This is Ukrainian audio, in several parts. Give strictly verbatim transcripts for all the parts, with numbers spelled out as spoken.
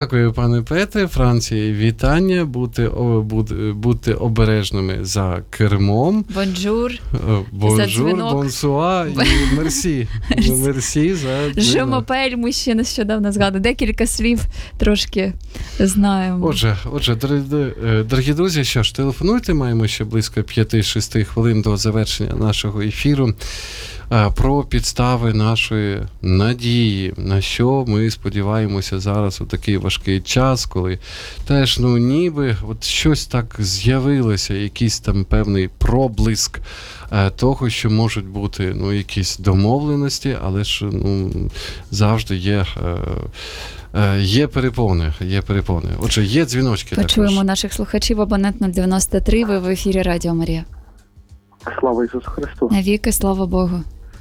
Дякую, пане Петре. Франції, вітання. Будьте, о, будь, будьте обережними за кермом. Бонжур. Бонжур, бонсуа і мерсі. Мерсі за Жомопель, ми ще нещодавно згадали. Декілька слів трошки знаємо. Отже, отже, дорогі друзі, що ж, телефонуйте, маємо ще близько п'ять-шість хвилин до завершення нашого ефіру. Про підстави нашої надії, на що ми сподіваємося зараз у такий важкий час, коли теж, ну, ніби от щось так з'явилося, якийсь там певний проблиск того, що можуть бути, ну, якісь домовленості, але ж, ну, завжди є... Є перепони, є перепони. Отже, є дзвіночки. Почуємо також наших слухачів. Абонент нуль дев'яносто три, ви в ефірі Радіо Марія. Слава Ісусу Христу. Навіки, слава Богу.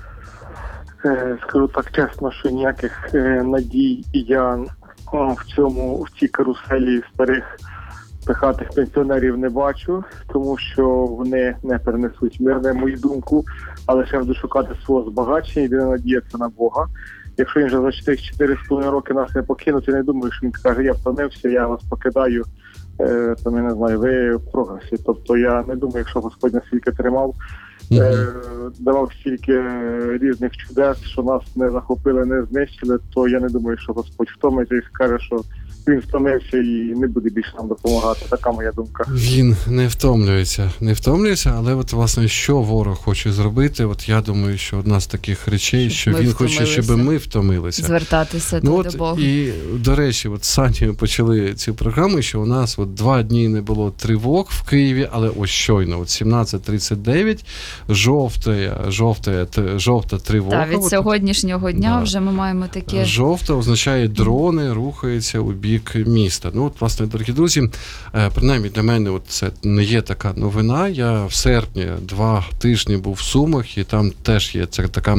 Скажу так чесно, що ніяких надій я в цьому, в цій каруселі старих пихатих пенсіонерів не бачу, тому що вони не перенесуть мир, на мою думку, але ще буду шукати свого збагачення і буде надіятися на Бога. Якщо він вже за чотири з половиною роки нас не покинуть, я не думаю, що він скаже, я втомився, я вас покидаю, там, я не знаю, ви в прогресі. Тобто я не думаю, якщо Господь нас стільки тримав, mm-hmm. давав стільки різних чудес, що нас не захопили, не знищили, то я не думаю, що Господь втомиться і скаже, що він втомився і не буде більше нам допомагати. Така моя думка. Він не втомлюється, не втомлюється, але от, власне, що ворог хоче зробити, от я думаю, що одна з таких речей, що він хоче, щоб ми втомилися. Звертатися ну, до Бога. І, до речі, от з Санєю почали цю програму, що у нас от два дні не було тривог в Києві, але ось щойно, от сімнадцять тридцять дев'ять, жовта, жовта, жовта тривога. Так, від от, сьогоднішнього дня да. вже ми маємо таке... Жовта означає дрони рухаються у бік міста. Ну, от, власне, дорогі друзі, принаймні для мене от це не є така новина. Я в серпні два тижні був в Сумах, і там теж є це така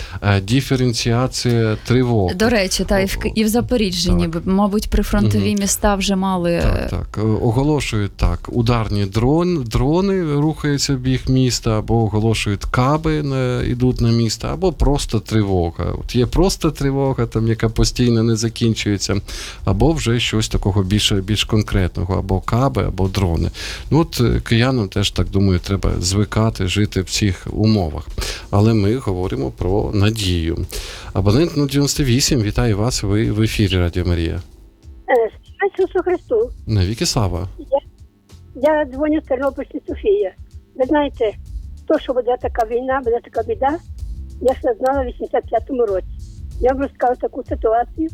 диференціація тривог. До речі, та, і, в, і в Запоріжжі, ніби, мабуть, прифронтові угу. міста вже мали... Так, так. Оголошують так, ударні дрон, дрони рухаються в бік міста, або оголошують каби, йдуть на місто, або просто тривога. От є просто тривога, там, яка постійно не закінчується, або вже щось такого більш, більш конкретного, або каби, або дрони. Ну, от киянам теж, так думаю, треба звикати жити в цих умовах. Але ми говоримо про надію. Абонент нуль дев'яносто вісім, вітаю вас, ви в ефірі Радіо Марія. Слава Ісусу Христу. Навіки слава. Я, я дзвоню з Тернопільської Софія. Ви знаєте, то, що буде така війна, буде така біда, я ще знала в вісімдесят п'ятому році. Я вам розказала таку ситуацію.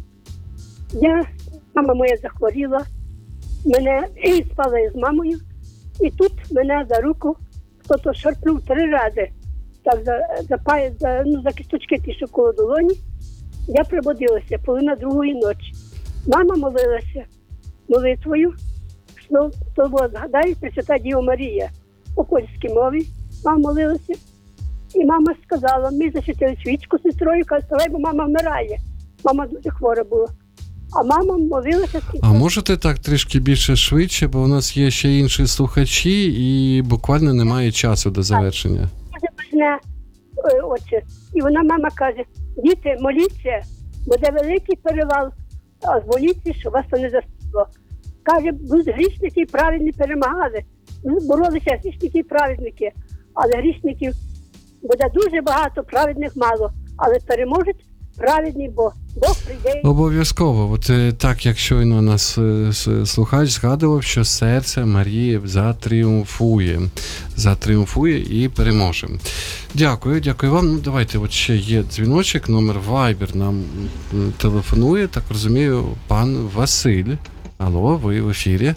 Я, мама моя захворіла, мене і спала із мамою, і тут мене за руку хто-то шарпнув три рази, так за, за, за, ну, за кісточки ті, що коло долоні. Я пробудилася половина другої ночі. Мама молилася молитвою, що то було, згадаю, Пресвята Діва Марія у польській мові. Мама молилася, і мама сказала, ми засвітили свічку з сестрою, казала, бо мама вмирає. Мама дуже хвора була. А мама молилася... А можете так трішки більше швидше, бо у нас є ще інші слухачі і буквально немає часу до завершення. Так, отче. І вона, мама каже, діти, моліться, буде великий перевал, а моліться, що вас то не застигло. Каже, будуть грішники і праведні перемагали. Боролися грішники і праведники, але грішників буде дуже багато, праведних мало, але переможуть праведний Бог. Бог прийде. Обов'язково. От так, як щойно нас слухач згадував, що серце Марії затріумфує. Затріумфує і переможе. Дякую, дякую вам. Ну, давайте, от ще є дзвіночок, номер Viber нам телефонує, так розумію, пан Василь. Алло, ви в ефірі.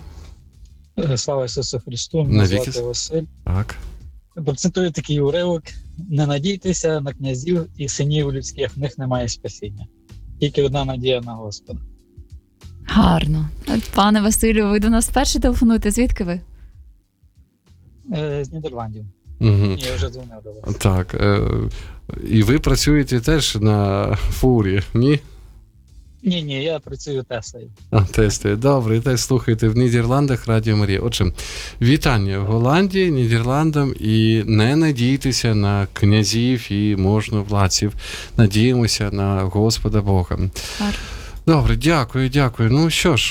Слава Ісусу Христу, мене звати Василь. Так. Процитую такий уривок. Не надійтеся на князів і синів людських, в них немає спасіння. Тільки одна надія на Господа. Гарно. Пане Василю, ви до нас вперше телефонуєте. Звідки ви? Е, з Нідерландів. Угу. Я вже дзвонив до вас. Так. Е, і ви працюєте теж на фурі, ні? Ні, ні, я працюю Теслою. А, Теслою. Добре, теж слухайте в Нідерландах Радіо Марія. Отже, вітання в Голландії, Нідерландам, і не надійтеся на князів і можновладців. Надіємося на Господа Бога. Добре, дякую, дякую. Ну що ж,